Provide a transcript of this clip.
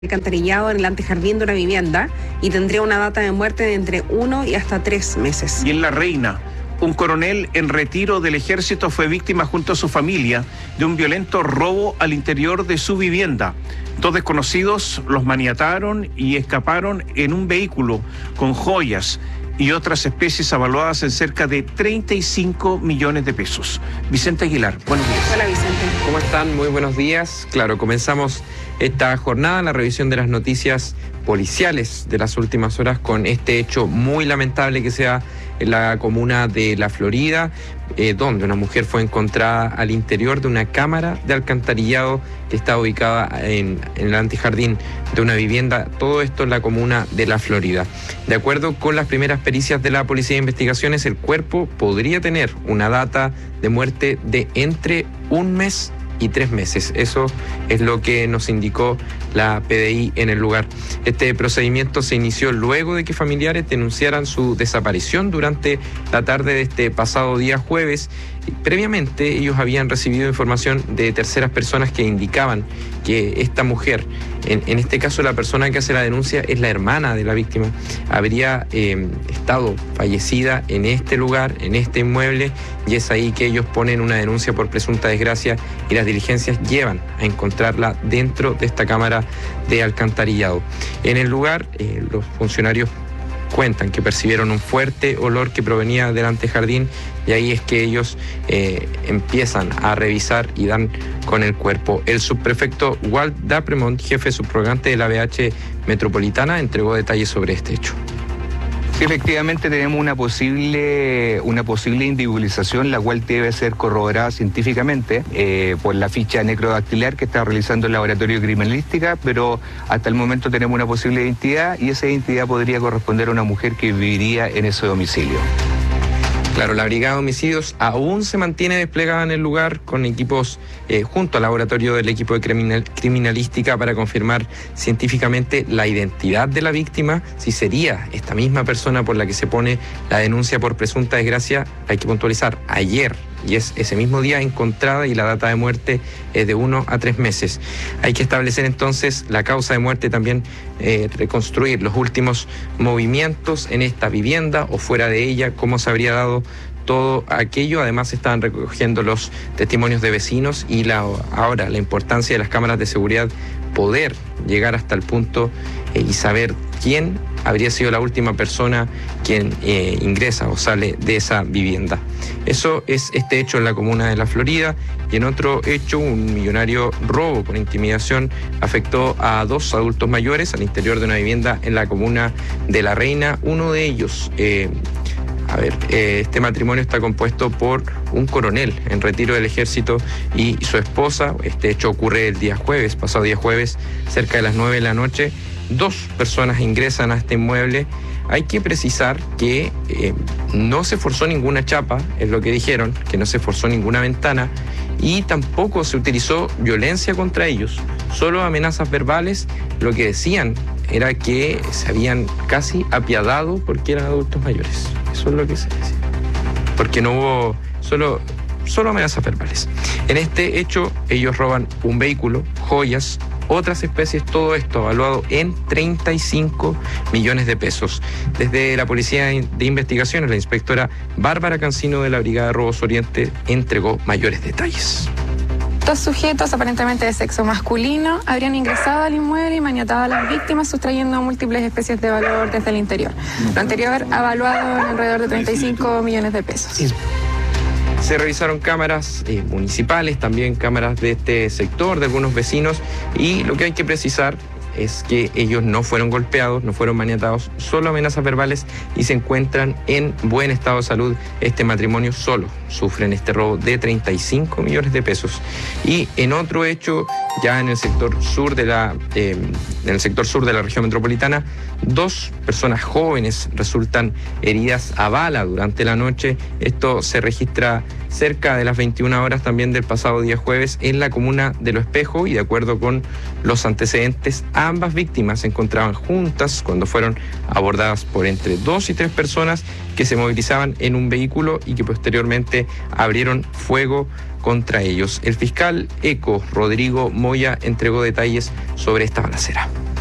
alcantarillado en el antejardín de una vivienda y tendría una data de muerte de entre 1 y hasta 3 meses. Y en La Reina, un coronel en retiro del ejército fue víctima junto a su familia de un violento robo al interior de su vivienda. 2 desconocidos los maniataron y escaparon en un vehículo con joyas y otras especies avaluadas en cerca de 35 millones de pesos. Vicente Aguilar, buenos días. Hola, Vicente. ¿Cómo están? Muy buenos días. Claro, comenzamos esta jornada, la revisión de las noticias policiales de las últimas horas con este hecho muy lamentable que se da en la comuna de La Florida, donde una mujer fue encontrada al interior de una cámara de alcantarillado que está ubicada en el antejardín de una vivienda, todo esto en la comuna de La Florida. De acuerdo con las primeras pericias de la Policía de Investigaciones, el cuerpo podría tener una data de muerte de entre 1 mes y 3 meses. Eso es lo que nos indicó la PDI en el lugar. Este procedimiento se inició luego de que familiares denunciaran su desaparición durante la tarde de este pasado día jueves. Previamente ellos habían recibido información de terceras personas que indicaban que esta mujer, en este caso la persona que hace la denuncia es la hermana de la víctima, habría estado fallecida en este lugar, en este inmueble, y es ahí que ellos ponen una denuncia por presunta desgracia y las diligencias llevan a encontrarla dentro de esta cámara de alcantarillado. En el lugar, los funcionarios cuentan que percibieron un fuerte olor que provenía del antejardín y ahí es que ellos empiezan a revisar y dan con el cuerpo. El subprefecto Walt Dapremont, jefe subrogante de la BH Metropolitana, entregó detalles sobre este hecho. Efectivamente tenemos una posible individualización, la cual debe ser corroborada científicamente por la ficha necrodactilar que está realizando el laboratorio de criminalística, pero hasta el momento tenemos una posible identidad y esa identidad podría corresponder a una mujer que viviría en ese domicilio. Claro, la Brigada de Homicidios aún se mantiene desplegada en el lugar con equipos junto al laboratorio del equipo de criminalística para confirmar científicamente la identidad de la víctima, si sería esta misma persona por la que se pone la denuncia por presunta desgracia. Hay que puntualizar, ayer, y es ese mismo día encontrada y la data de muerte es de 1 a 3 meses. Hay que establecer entonces la causa de muerte, también reconstruir los últimos movimientos en esta vivienda o fuera de ella, cómo se habría dado todo aquello. Además estaban recogiendo los testimonios de vecinos y ahora la importancia de las cámaras de seguridad, poder llegar hasta el punto y saber quién habría sido la última persona quien ingresa o sale de esa vivienda. Eso es este hecho en la comuna de La Florida. Y en otro hecho, un millonario robo con intimidación afectó a 2 adultos mayores al interior de una vivienda en la comuna de La Reina. Uno de ellos, este matrimonio está compuesto por un coronel en retiro del ejército y su esposa. Este hecho ocurre el día jueves, pasado día jueves, cerca de las 9 de la noche. 2 personas ingresan a este inmueble. Hay que precisar que no se forzó ninguna chapa, es lo que dijeron, que no se forzó ninguna ventana y tampoco se utilizó violencia contra ellos, solo amenazas verbales. Lo que decían era que se habían casi apiadado porque eran adultos mayores. Eso es lo que se decía. Porque no hubo solo amenazas verbales. En este hecho, ellos roban un vehículo, joyas, otras especies, todo esto evaluado en 35 millones de pesos. Desde la Policía de Investigaciones, la inspectora Bárbara Cancino de la Brigada de Robos Oriente entregó mayores detalles. 2 sujetos, aparentemente de sexo masculino, habrían ingresado al inmueble y maniatado a las víctimas, sustrayendo múltiples especies de valor desde el interior. Lo anterior evaluado en alrededor de 35 millones de pesos. Se revisaron cámaras municipales, también cámaras de este sector, de algunos vecinos, y lo que hay que precisar es que ellos no fueron golpeados, no fueron maniatados, solo amenazas verbales y se encuentran en buen estado de salud. Este matrimonio solo sufren este robo de 35 millones de pesos. Y en otro hecho, ya en el sector sur de la región metropolitana, 2 personas jóvenes resultan heridas a bala durante la noche. Esto se registra cerca de las 21 horas también del pasado día jueves en la comuna de Lo Espejo y de acuerdo con los antecedentes Ambas víctimas se encontraban juntas cuando fueron abordadas por entre 2 y 3 personas que se movilizaban en un vehículo y que posteriormente abrieron fuego contra ellos. El fiscal ECO, Rodrigo Moya, entregó detalles sobre esta balacera.